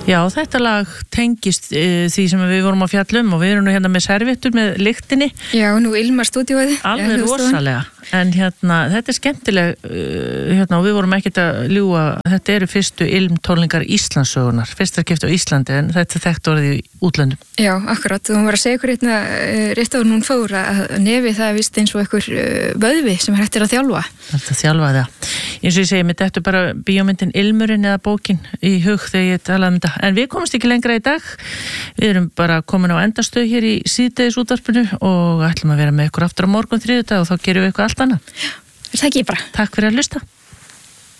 Já, þetta lag tengist því sem við vorum að fjalla og við erum nú hérna með serviettur með lyktinni. Já, nú ilmar stúdíóið. Alveg rosalega. En þetta skemmtileg og við vorum ekkert að ljúga, þetta eru fyrstu ilmtónlingar Íslandssögunar, fyrsta skipti á Íslandi, en þetta þekkt orðið í útlöndum. Já, akkurat, og hún var að segja ykkur rétt áður hún fór að nefið það er vist eins og ykkur vöðvi sem hægt að þjálfa. Þetta þjálfa það. Eins og ég segi, mér dettur bara bíómyndin Ilmurinn eða bókin í hug þegar ég talaði um þetta. En við komumst ekki lengra í dag. Við erum bara komin á endastöð hér í síðdegisútvarpinu og ætlum að vera með ykkur aftur á morgun þriðjudag og þá gerum við ykkur allt annað. Já, það ekki bara. Takk fyrir að hlusta.